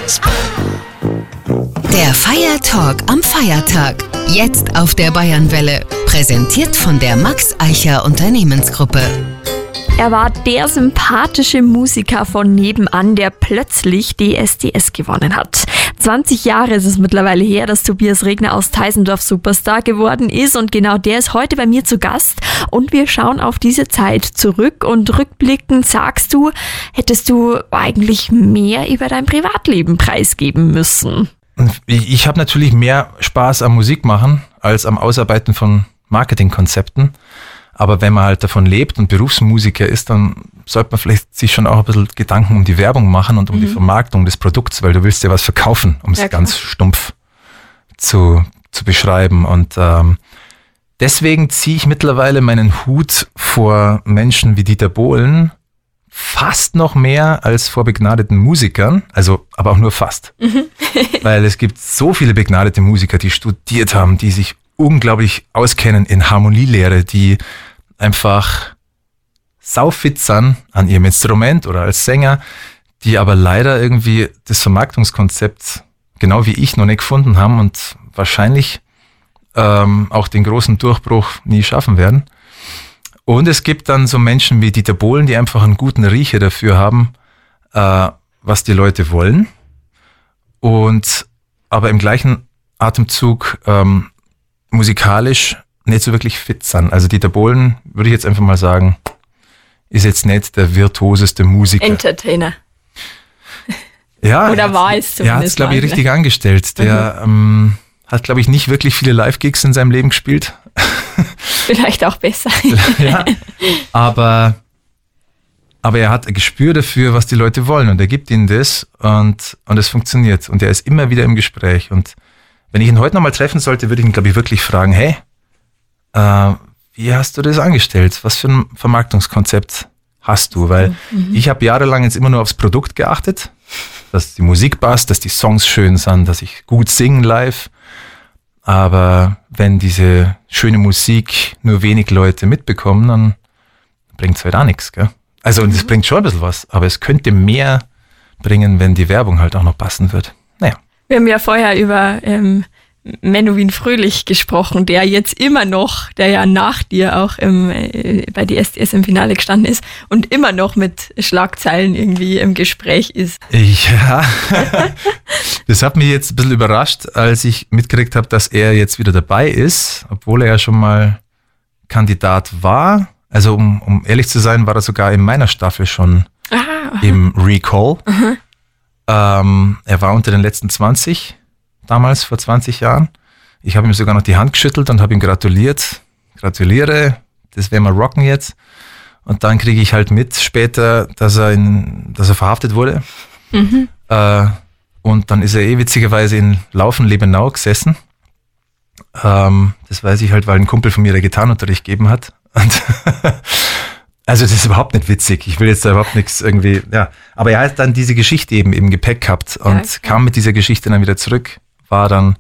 Der Feiertalk am Feiertag. Jetzt auf der Bayernwelle. Präsentiert von der Max Eicher Unternehmensgruppe. Er war der sympathische Musiker von nebenan, der plötzlich DSDS gewonnen hat. 20 Jahre ist es mittlerweile her, dass Tobias Regner aus Teisendorf Superstar geworden ist und genau der ist heute bei mir zu Gast und wir schauen auf diese Zeit zurück und rückblickend sagst du, hättest du eigentlich mehr über dein Privatleben preisgeben müssen? Ich habe natürlich mehr Spaß am Musik machen als am Ausarbeiten von Marketingkonzepten. Aber wenn man halt davon lebt und Berufsmusiker ist, dann sollte man vielleicht sich schon auch ein bisschen Gedanken um die Werbung machen und um die Vermarktung des Produkts, weil du willst ja was verkaufen, um es ganz stumpf zu beschreiben. Und deswegen ziehe ich mittlerweile meinen Hut vor Menschen wie Dieter Bohlen fast noch mehr als vor begnadeten Musikern, also aber auch nur fast. Weil es gibt so viele begnadete Musiker, die studiert haben, die sich unglaublich auskennen in Harmonielehre, die einfach saufit sind an ihrem Instrument oder als Sänger, die aber leider irgendwie das Vermarktungskonzept, genau wie ich, noch nicht gefunden haben und wahrscheinlich auch den großen Durchbruch nie schaffen werden. Und es gibt dann so Menschen wie Dieter Bohlen, die einfach einen guten Riecher dafür haben, was die Leute wollen. Und aber im gleichen Atemzug musikalisch nicht so wirklich fit sind. Also Dieter Bohlen, würde ich jetzt einfach mal sagen, ist jetzt nicht der virtuoseste Musiker. Entertainer. Ja. Oder war es zumindest. Er hat es, glaube ich, richtig angestellt. Der hat, glaube ich, nicht wirklich viele Live-Gigs in seinem Leben gespielt. Vielleicht auch besser. Ja, aber er hat ein Gespür dafür, was die Leute wollen und er gibt ihnen das und es funktioniert und er ist immer wieder im Gespräch und wenn ich ihn heute nochmal treffen sollte, würde ich ihn, glaube ich, wirklich fragen, hey, wie hast du das angestellt? Was für ein Vermarktungskonzept hast du? Weil ich habe jahrelang jetzt immer nur aufs Produkt geachtet, dass die Musik passt, dass die Songs schön sind, dass ich gut singe live. Aber wenn diese schöne Musik nur wenig Leute mitbekommen, dann bringt es halt auch nichts. Gell? Also und es bringt schon ein bisschen was, aber es könnte mehr bringen, wenn die Werbung halt auch noch passen wird. Naja. Wir haben ja vorher über Menowin Fröhlich gesprochen, der jetzt immer noch, der ja nach dir auch bei DSDS im Finale gestanden ist und immer noch mit Schlagzeilen irgendwie im Gespräch ist. Ja, das hat mich jetzt ein bisschen überrascht, als ich mitgekriegt habe, dass er jetzt wieder dabei ist, obwohl er ja schon mal Kandidat war. Also um ehrlich zu sein, war er sogar in meiner Staffel schon im Recall. Er war unter den letzten 20, damals vor 20 Jahren. Ich habe ihm sogar noch die Hand geschüttelt und habe ihm gratuliert. Gratuliere, das werden wir rocken jetzt. Und dann kriege ich halt mit später, dass er verhaftet wurde. Und dann ist er witzigerweise in Laufen-Lebenau gesessen. Das weiß ich halt, weil ein Kumpel von mir der Gitarrenunterricht gegeben hat. Und also das ist überhaupt nicht witzig. Ich will jetzt da überhaupt nichts irgendwie, ja. Aber er hat dann diese Geschichte eben im Gepäck gehabt und kam mit dieser Geschichte dann wieder zurück, war dann,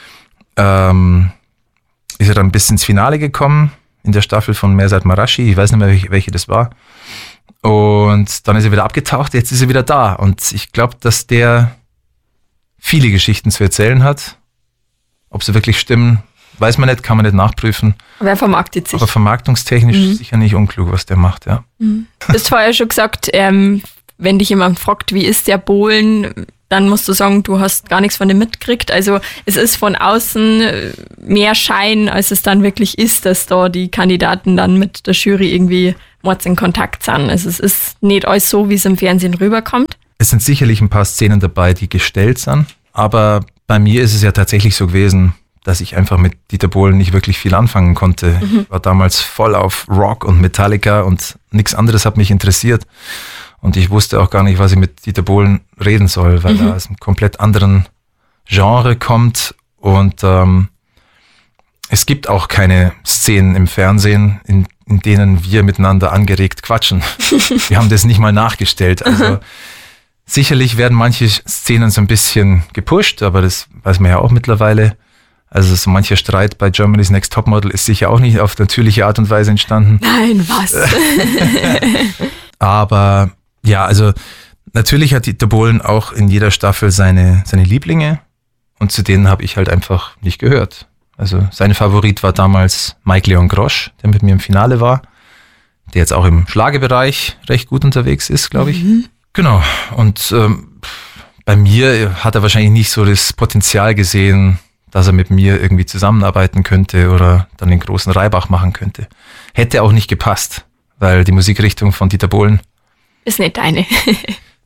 ist er dann bis ins Finale gekommen in der Staffel von Mersat Marashi. Ich weiß nicht mehr, welche das war. Und dann ist er wieder abgetaucht, jetzt ist er wieder da. Und ich glaube, dass der viele Geschichten zu erzählen hat. Ob sie wirklich stimmen, weiß man nicht, kann man nicht nachprüfen. Aber er vermarktet sich. Aber vermarktungstechnisch sicher nicht unklug, was der macht, ja. Du hast vorher schon gesagt, wenn dich jemand fragt, wie ist der Bohlen, dann musst du sagen, du hast gar nichts von dem mitgekriegt. Also es ist von außen mehr Schein, als es dann wirklich ist, dass da die Kandidaten dann mit der Jury irgendwie mords in Kontakt sind. Also es ist nicht alles so, wie es im Fernsehen rüberkommt. Es sind sicherlich ein paar Szenen dabei, die gestellt sind, aber bei mir ist es ja tatsächlich so gewesen, dass ich einfach mit Dieter Bohlen nicht wirklich viel anfangen konnte. Ich war damals voll auf Rock und Metallica und nichts anderes hat mich interessiert. Und ich wusste auch gar nicht, was ich mit Dieter Bohlen reden soll, weil er aus einem komplett anderen Genre kommt. Und es gibt auch keine Szenen im Fernsehen, in denen wir miteinander angeregt quatschen. Wir haben das nicht mal nachgestellt. Also sicherlich werden manche Szenen so ein bisschen gepusht, aber das weiß man ja auch mittlerweile. Also so mancher Streit bei Germany's Next Topmodel ist sicher auch nicht auf natürliche Art und Weise entstanden. Nein, was? Aber ja, also Natürlich hat Dieter Bohlen auch in jeder Staffel seine Lieblinge und zu denen habe ich halt einfach nicht gehört. Also sein Favorit war damals Mike Leon Grosch, der mit mir im Finale war, der jetzt auch im Schlagerbereich recht gut unterwegs ist, glaube ich. Genau, und bei mir hat er wahrscheinlich nicht so das Potenzial gesehen, dass er mit mir irgendwie zusammenarbeiten könnte oder dann den großen Reibach machen könnte. Hätte auch nicht gepasst, weil die Musikrichtung von Dieter Bohlen ist nicht deine.